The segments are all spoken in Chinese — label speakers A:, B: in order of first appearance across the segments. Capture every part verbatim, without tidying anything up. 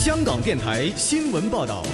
A: 香港电台新闻报道。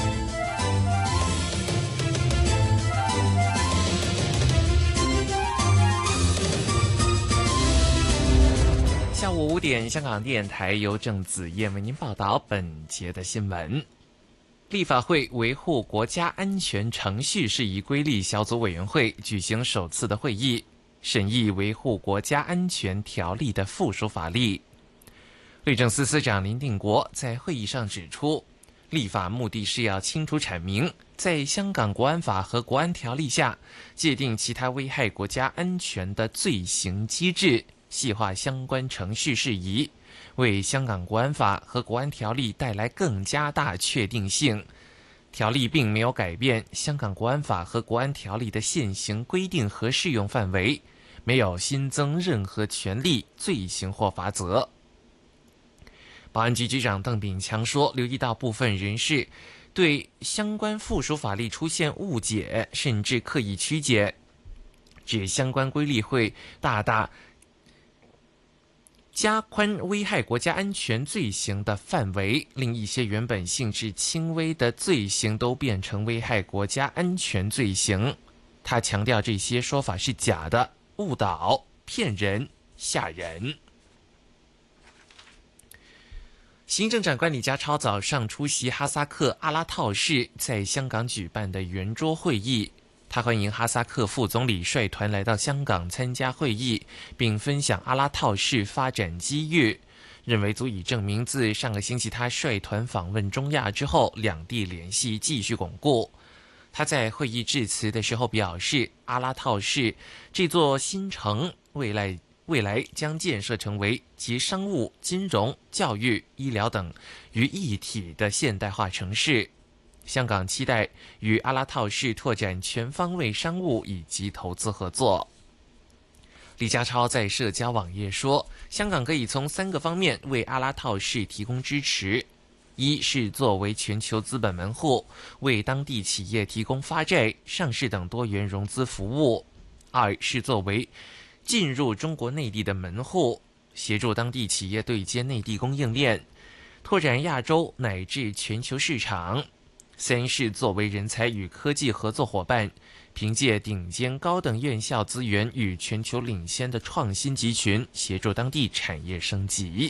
B: 下午五点，香港电台由郑子燕为您报道本节的新闻。立法会维护国家安全程序事宜规例小组委员会举行首次的会议，审议维护国家安全条例的附属法例。律政司司长林定国在会议上指出，立法目的是要清楚阐明在香港国安法和国安条例下界定其他危害国家安全的罪行机制，细化相关程序事宜，为香港国安法和国安条例带来更加大确定性。条例并没有改变香港国安法和国安条例的现行规定和适用范围，没有新增任何权利、罪行或罚则。保安局局长邓炳强说，留意到部分人士对相关附属法例出现误解，甚至刻意曲解，指相关规例会大大加宽危害国家安全罪行的范围，令一些原本性质轻微的罪行都变成危害国家安全罪行。他强调这些说法是假的、误导、骗人、吓人。行政长官李家超早上出席哈萨克阿拉套市在香港举办的圆桌会议，他欢迎哈萨克副总理率团来到香港参加会议，并分享阿拉套市发展机遇，认为足以证明自上个星期他率团访问中亚之后，两地联系继续巩固。他在会议致辞的时候表示，阿拉套市这座新城未来未来将建设成为集商务、金融、教育、医疗等于一体的现代化城市。香港期待与阿拉套市拓展全方位商务以及投资合作。李家超在社交网页说，香港可以从三个方面为阿拉套市提供支持：一是作为全球资本门户，为当地企业提供发债、上市等多元融资服务；二是作为进入中国内地的门户，协助当地企业对接内地供应链，拓展亚洲乃至全球市场；三是作为人才与科技合作伙伴，凭借顶尖高等院校资源与全球领先的创新集群，协助当地产业升级。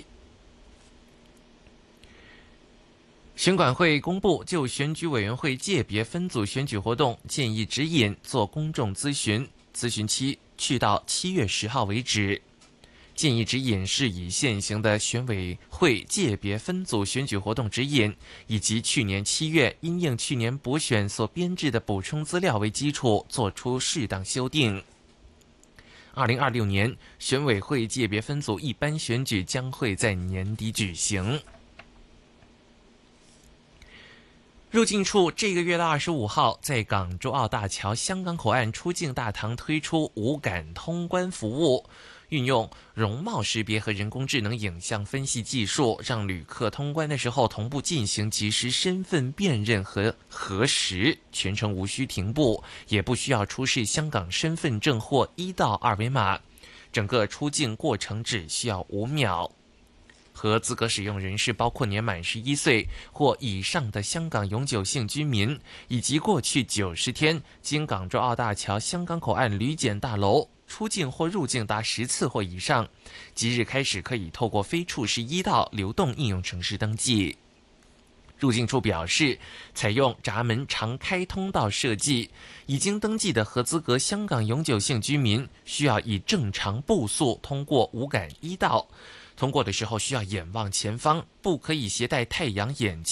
B: 选管会公布就选举委员会界别分组选举活动建议指引做公众咨询，咨询期去到七月十号为止。建议指引是以现行的选委会界别分组选举活动指引，以及去年七月因应去年补选所编制的补充资料为基础，做出适当修订。二零二六年选委会界别分组一般选举将会在年底举行。入境处这个月的二十五号在港珠澳大桥香港口岸出境大堂推出无感通关服务，运用容貌识别和人工智能影像分析技术，让旅客通关的时候同步进行即时身份辨认和核实，全程无需停步，也不需要出示香港身份证或一道二维码，整个出境过程只需要五秒。合资格使用人士包括年满十一岁或以上的香港永久性居民，以及过去九十天经港珠澳大桥香港口岸旅检大楼出境或入境达十次或以上，即日开始可以透过非处事一道流动应用程式登记。入境处表示，采用闸门常开通道设计，已经登记的合资格香港永久性居民需要以正常步速通过无感一道，通过的时候需要眼望前方，不可以携带太阳眼镜